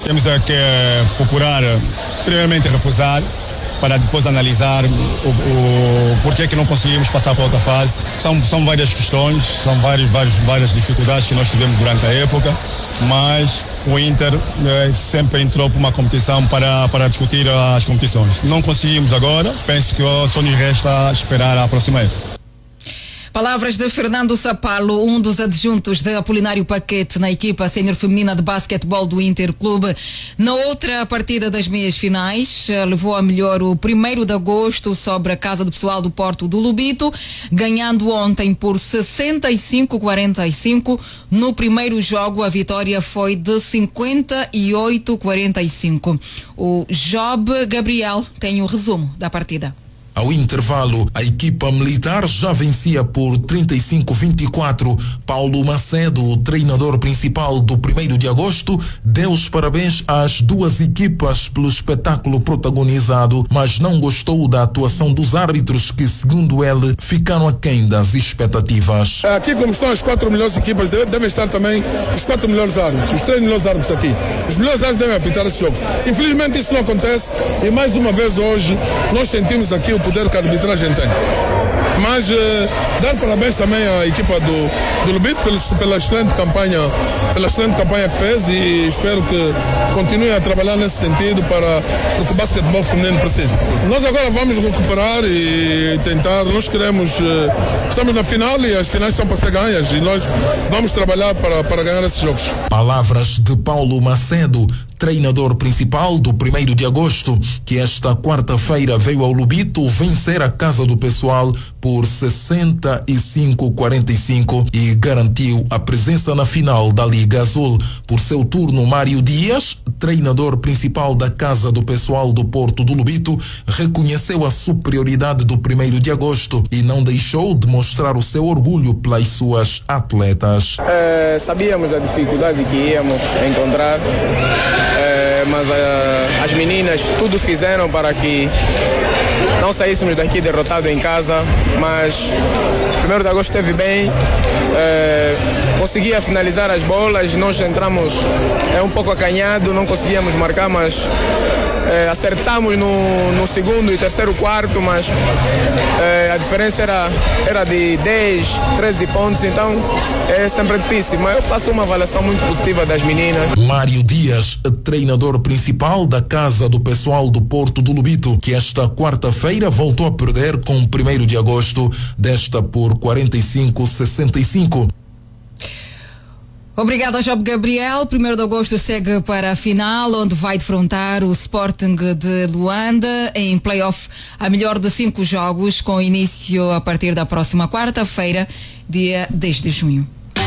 Temos que procurar, primeiramente, repousar, para depois analisar o porquê que não conseguimos passar para outra fase. São várias questões, são várias dificuldades que nós tivemos durante a época, mas o Inter sempre entrou para uma competição para discutir as competições. Não conseguimos agora, penso que só nos resta esperar a próxima época. Palavras de Fernando Sapalo, um dos adjuntos de Apolinário Paquete na equipa sénior feminina de basquetebol do Inter Clube. Na outra partida das meias finais, levou a melhor o 1º de agosto sobre a Casa do Pessoal do Porto do Lubito, ganhando ontem por 65-45. No primeiro jogo, a vitória foi de 58-45. O Job Gabriel tem o resumo da partida. Ao intervalo, a equipa militar já vencia por 35-24. Paulo Macedo, o treinador principal do 1º de agosto, deu os parabéns às duas equipas pelo espetáculo protagonizado, mas não gostou da atuação dos árbitros que, segundo ele, ficaram aquém das expectativas. Aqui, como estão as 4 melhores equipas, devem estar também os 4 melhores árbitros, os 3 melhores árbitros aqui. Os melhores árbitros devem apitar esse jogo. Infelizmente isso não acontece e mais uma vez hoje nós sentimos aqui o poder que a arbitragem tem. Mas dar parabéns também à equipa do Lubito pela excelente campanha que fez e espero que continue a trabalhar nesse sentido para o que o basquetebol feminino precisa. Nós agora vamos recuperar e tentar, nós estamos na final e as finais são para ser ganhas e nós vamos trabalhar para ganhar esses jogos. Palavras de Paulo Macedo, treinador principal do 1º de agosto, que esta quarta-feira veio ao Lubito vencer a Casa do Pessoal por 65-45 e garantiu a presença na final da Liga Azul. Por seu turno, Mário Dias, treinador principal da Casa do Pessoal do Porto do Lubito, reconheceu a superioridade do 1º de agosto e não deixou de mostrar o seu orgulho pelas suas atletas. Sabíamos da dificuldade que íamos encontrar, mas as meninas tudo fizeram para que não saíssemos daqui derrotados em casa, mas o 1º de agosto esteve bem, conseguia finalizar as bolas, nós entramos um pouco acanhado, não conseguíamos marcar, mas acertamos no segundo e terceiro quarto, mas a diferença era de 10, 13 pontos, então é sempre difícil, mas eu faço uma avaliação muito positiva das meninas. Mário Dias, treinador principal da Casa do Pessoal do Porto do Lubito, que esta quarta-feira voltou a perder com o 1º de agosto, desta por 45-65. Obrigada, Job Gabriel. 1º de agosto segue para a final, onde vai defrontar o Sporting de Luanda em play-off a melhor de 5 jogos, com início a partir da próxima quarta-feira, dia 10 de junho.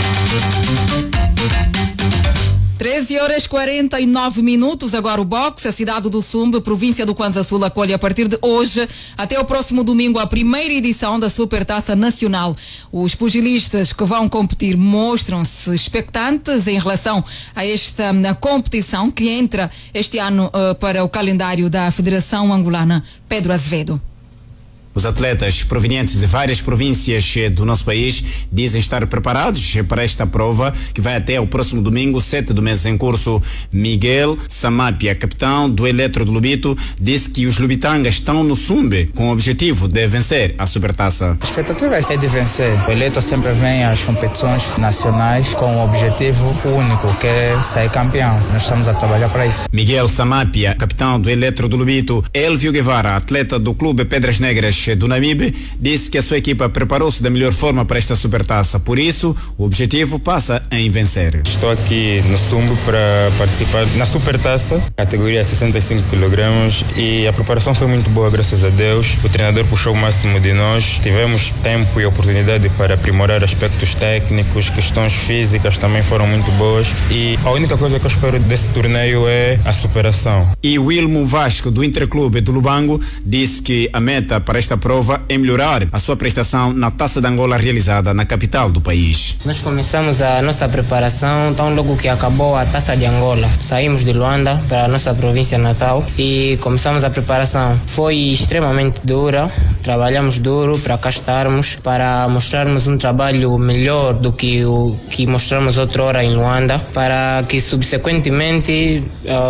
13h49, agora o boxe. A cidade do Sumbe, província do Kwanza Sul, acolhe a partir de hoje até o próximo domingo a primeira edição da Supertaça Nacional. Os pugilistas que vão competir mostram-se expectantes em relação a esta competição que entra este ano para o calendário da Federação Angolana. Pedro Azevedo. Os atletas provenientes de várias províncias do nosso país dizem estar preparados para esta prova que vai até o próximo domingo, 7 do mês em curso. Miguel Samapia, capitão do Eletro do Lubito, disse que os lubitangas estão no Sumbe com o objetivo de vencer a Supertaça. A expectativa é de vencer. O Eletro sempre vem às competições nacionais com o objetivo único, que é sair campeão. Nós estamos a trabalhar para isso. Miguel Samapia, capitão do Eletro do Lubito. Elvio Guevara, atleta do Clube Pedras Negras do Namibe, disse que a sua equipa preparou-se da melhor forma para esta Supertaça. Por isso, o objetivo passa em vencer. Estou aqui no Sumbe para participar na Supertaça, categoria 65 kg, e a preparação foi muito boa, graças a Deus. O treinador puxou o máximo de nós. Tivemos tempo e oportunidade para aprimorar aspectos técnicos, questões físicas também foram muito boas. E a única coisa que eu espero desse torneio é a superação. E Wilmo Vasco, do Interclube do Lubango, disse que a meta para esta prova é melhorar a sua prestação na Taça de Angola realizada na capital do país. Nós começamos a nossa preparação tão logo que acabou a Taça de Angola. Saímos de Luanda para a nossa província natal e começamos a preparação. Foi extremamente dura, trabalhamos duro para cá estarmos, para mostrarmos um trabalho melhor do que o que mostramos outrora em Luanda, para que subsequentemente